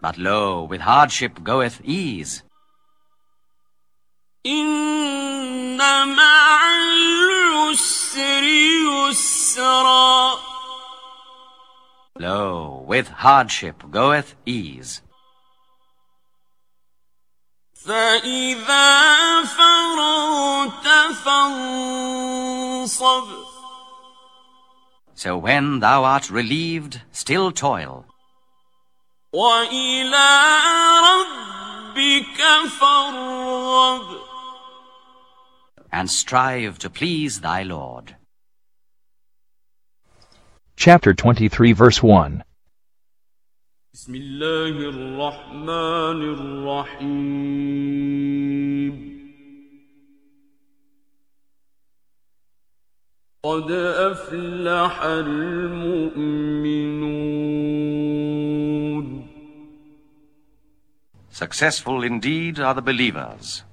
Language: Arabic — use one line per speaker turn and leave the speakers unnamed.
But lo, with hardship goeth ease.
إن مع العسر يسرا.
Lo, with hardship goeth ease.
فإذا فرغت فانصب.
So when thou art relieved, still toil.
وإلى ربك فارغب.
And strive to please thy Lord.
Chapter 23, verse 1.
بسم الله الرحمن الرحيم. قد أفلح المؤمنون.
Successful indeed are the believers.